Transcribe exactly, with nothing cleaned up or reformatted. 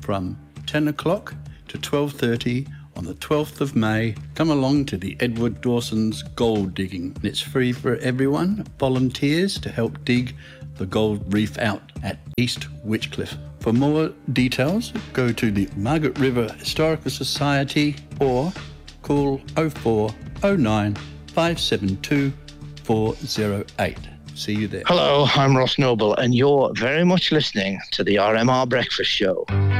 from ten o'clock to twelve thirty on the twelfth of May. Come along to the Edward Dawson's Gold Digging. It's free for everyone. Volunteers to help dig the gold reef out at East Witchcliff. For more details, go to the Margaret River Historical Society or call oh four oh nine, five seven two, four oh eight. See you there. Hello, I'm Ross Noble, and you're very much listening to the R M R Breakfast Show.